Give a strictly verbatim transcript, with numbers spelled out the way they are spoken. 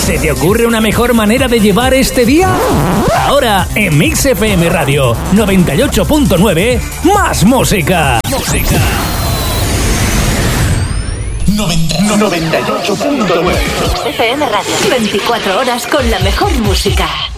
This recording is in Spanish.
¿Se te ocurre una mejor manera de llevar este día? Ahora, en Mix F M Radio noventa y ocho punto nueve, más música. Música. noventa y ocho punto nueve F M Radio, veinticuatro horas con la mejor música.